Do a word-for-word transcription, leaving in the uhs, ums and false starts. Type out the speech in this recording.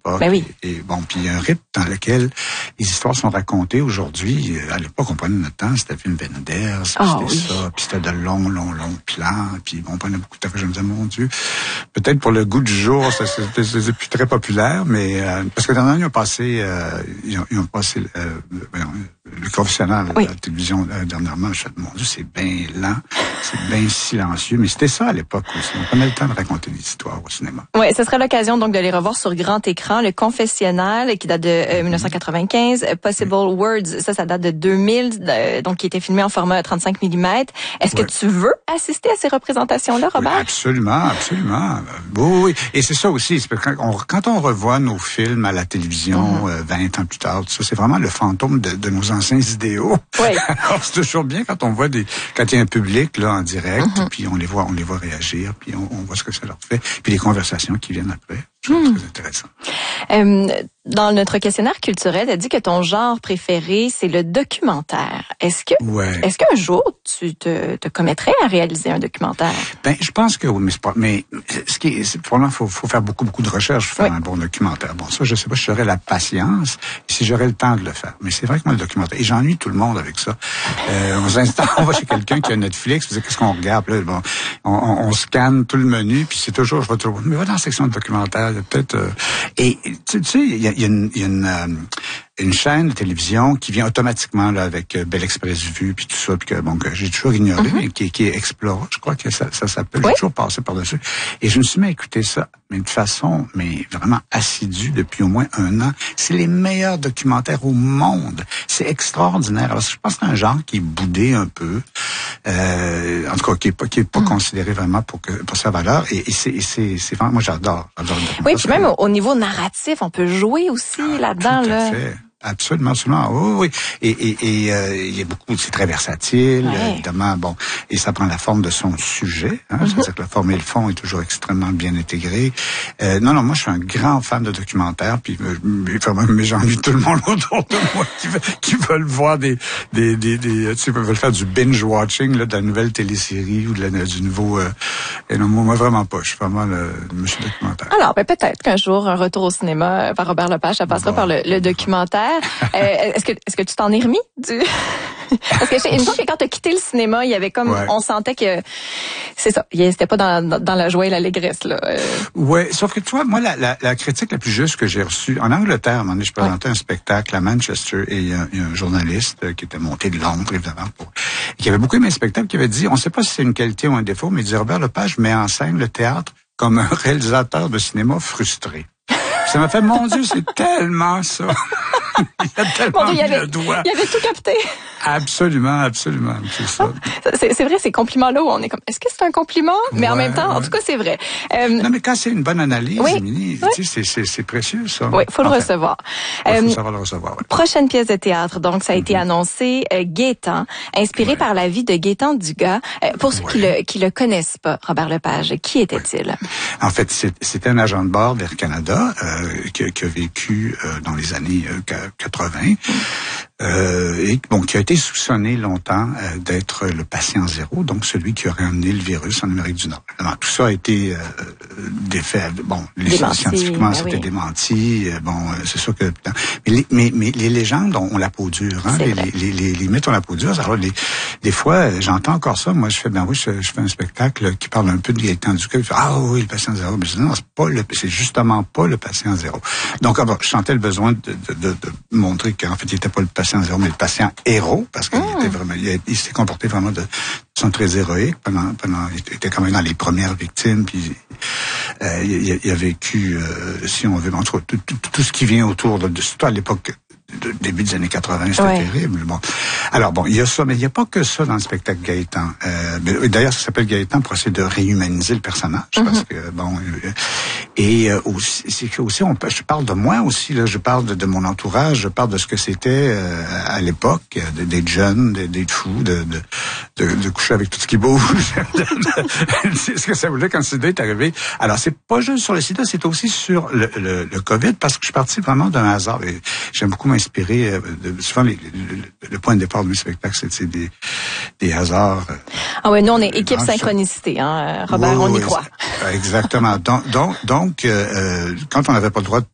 l'époque. Ben oui. Et, et bon, puis il y a un rythme dans lequel les histoires sont racontées aujourd'hui. À l'époque, on prenait notre temps, c'était film Wenders, Oh, c'était oui. ça, puis c'était de longs, longs, longs plans, puis bon, on prenait beaucoup de temps. Je me disais, mon Dieu, peut-être pour le goût du jour, ça c'était, c'était plus très populaire, mais euh, parce que dernièrement, ils ont passé, euh, ils, ont, ils ont passé euh, le confessionnal oui. à la télévision euh, dernièrement. Je me dis, mon Dieu, c'est bien lent, c'est bien silencieux, mais c'était ça à l'époque aussi. On prenait le temps de raconter des histoires au cinéma. Oui, ce serait l'occasion donc de les revoir sur grand écran. Le confessionnal, qui date de euh, dix-neuf cent quatre-vingt-quinze, Possible oui. Words, ça, ça date de deux mille, euh, donc qui était filmé en format trente-cinq millimètres. Est-ce oui. que tu veux assister à ces représentations-là, Robert? Oui, absolument, absolument. Oui, oui. Et c'est ça aussi, c'est quand, on, quand on revoit nos films à la télévision mm-hmm. euh, vingt ans plus tard, tout ça, c'est vraiment le fantôme de, de nos anciens idéaux. Oui. Alors, c'est toujours bien quand on voit des, quand il y a un public là en direct, mm-hmm. puis on les voit, on les voit réagir, puis on, on voit ce que ça leur fait, puis les conversations qui viennent après. C'est mm. très intéressant. Euh, dans notre questionnaire culturel, tu as dit que ton genre préféré, c'est le documentaire. Est-ce que, ouais. est-ce qu'un jour, tu te, te commettrais à réaliser un documentaire? Ben, je pense que oui, mais c'est pas, mais ce qui est, pour là, faut, faut faire beaucoup, beaucoup de recherches pour faire oui. un bon documentaire. Bon, ça, je sais pas si j'aurais la patience, si j'aurais le temps de le faire. Mais c'est vrai que moi, le documentaire, et j'ennuie tout le monde avec ça. Euh, aux instants, on va chez quelqu'un qui a Netflix, on dit, qu'est-ce qu'on regarde? Là, bon, on, on, on scanne tout le menu, puis c'est toujours, je vais toujours, mais va dans la section de documentaire, il y a peut-être, euh, et, tu sais, il y a, il y a une, il y a une, euh, une chaîne de télévision qui vient automatiquement là avec euh, Belle Express Vue puis tout ça, puis que bon que j'ai toujours ignoré, mm-hmm. mais qui, qui est Explora, je crois que ça, ça s'appelle. Oui. J'ai toujours passé par-dessus. Et je me suis mis à écouter ça, mais de façon, mais vraiment assidue depuis au moins un an. C'est les meilleurs documentaires au monde. C'est extraordinaire. Alors, je pense que c'est un genre qui est boudé un peu, euh, en tout cas qui est pas qui est pas mm. considéré vraiment pour que pour sa valeur. Et, et c'est et c'est c'est vraiment, moi j'adore. j'adore oui, puis même au niveau narratif, on peut jouer aussi ah, là-dedans tout à là. Fait. Absolument, absolument. Oui, oui. Et, et, et euh, il y a beaucoup, c'est très versatile, ouais. évidemment. Bon, et ça prend la forme de son sujet. Hein, mm-hmm. C'est-à-dire que la forme et le fond est toujours extrêmement bien intégrés. Euh, non, non, moi, je suis un grand fan de documentaires. Puis, euh, mais j'envie tout le monde autour de moi qui, veut, qui veulent voir des, des, des, des, tu sais, veulent faire du binge watching là, de la nouvelle télésérie ou de la, du nouveau. Euh, et non, moi, vraiment pas. Je suis vraiment le, le monsieur documentaire. Alors, ben, peut-être qu'un jour, un retour au cinéma par Robert Lepage, ça passera bon, par le, le documentaire. Euh, est-ce que est-ce que tu t'en es remis du Parce que il me semble que quand tu as quitté le cinéma, il y avait comme ouais. on sentait que c'est ça, c'était pas dans, dans, dans la joie et l'allégresse là. Euh... Ouais, sauf que tu vois, moi la, la, la critique la plus juste que j'ai reçue en Angleterre, à un moment donné, je présentais ouais. un spectacle à Manchester et il y a, il y a un journaliste qui était monté de Londres évidemment pour, et qui avait beaucoup aimé le spectacle, qui avait dit, on sait pas si c'est une qualité ou un défaut, mais il dit Robert Lepage met en scène le théâtre comme un réalisateur de cinéma frustré. Ça m'a fait, mon Dieu, c'est tellement ça. Il a tellement Dieu, mis il avait, le doigt. Il avait tout capté. Absolument, absolument. C'est ça. C'est, c'est vrai, ces compliments-là où on est comme, est-ce que c'est un compliment? Mais ouais, en même temps, ouais. en tout cas, c'est vrai. Euh, non, mais quand c'est une bonne analyse, oui, Émilie, oui. tu sais, c'est, c'est, c'est précieux, ça. Oui, faut enfin, le recevoir. Il faut euh, savoir le recevoir, ouais. Prochaine pièce de théâtre, donc, ça a mm-hmm. été annoncé, euh, Gaétan, inspiré ouais. par la vie de Gaétan Dugas. Euh, pour ceux ouais. qui le, qui le connaissent pas, Robert Lepage, qui était-il? Ouais. En fait, c'est, c'était un agent de bord d'Air Canada, euh, qui, qui a vécu euh, dans les années euh, quatre-vingts. Euh, et bon, qui a été soupçonné longtemps euh, d'être le patient zéro, donc celui qui aurait amené le virus en Amérique du Nord. Alors, tout ça a été euh, défait. Bon, les, démenti, scientifiquement, ben c'était oui. démenti. Euh, bon, euh, c'est sûr que. Mais les, mais, mais les légendes ont, ont la peau dure. Hein? Les, les, les, les mythes ont la peau dure. Alors, les, des fois, j'entends encore ça. Moi, je fais, ben oui, je, je fais un spectacle qui parle un peu de Gaétan Dugas. Je fais, ah oui, le patient zéro. Mais je dis, non, c'est pas le, c'est justement pas le patient zéro. Donc, alors, je sentais le besoin de, de, de, de montrer qu'en fait, il était pas le patient zéro, mais le patient héros, parce qu'il mmh. était vraiment, il, il s'est comporté vraiment de façon très héroïque pendant, pendant, il était quand même dans les premières victimes, puis euh, il, il a vécu, euh, si on veut, entre tout, tout, tout ce qui vient autour de, de surtout à l'époque. De, début des années quatre-vingts, c'était ouais. terrible. Bon, alors bon, il y a ça, mais il n'y a pas que ça dans le spectacle Gaétan. Euh, d'ailleurs, ça s'appelle Gaétan pour essayer de réhumaniser le personnage, mm-hmm. parce que bon, euh, et euh, aussi, c'est que aussi, on, je parle de moi aussi là, je parle de, de mon entourage, je parle de ce que c'était euh, à l'époque, d'être jeune, d'être fou, de, de, de, de coucher avec tout ce qui bouge. C'est ce que ça voulait quand le sida est arrivé. Alors, c'est pas juste sur le sida, c'est aussi sur le, le, le COVID, parce que je suis parti vraiment d'un hasard. Et j'aime beaucoup m'inspirer. Euh, de, souvent, les, le, le point de départ de mes spectacles, c'est, c'est des, des hasards. Euh, ah ouais, nous, on est équipe synchronicité, hein, Robert, oui, on y oui, croit. Exactement. Donc, donc, donc euh, quand on n'avait pas le droit de